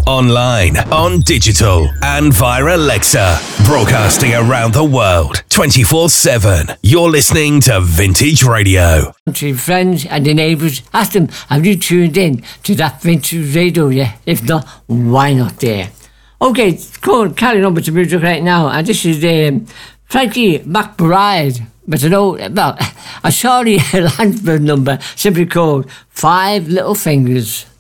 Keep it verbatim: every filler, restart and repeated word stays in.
online, on digital, and via Alexa. Broadcasting around the world, twenty-four seven. You're listening to Vintage Radio. To your friends and your neighbours, ask them, have you tuned in to that Vintage Radio yet? If not, why not there? Okay, cool, carrying on with the music right now, and this is um, Frankie McBride, but I know, well, a sorry Lansbury number, simply called Five Little Fingers.